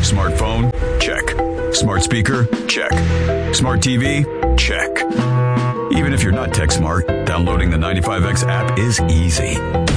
Smartphone? Check. Smart speaker? Check. Smart TV? Check. Even if you're not tech smart, downloading the 95X app is easy.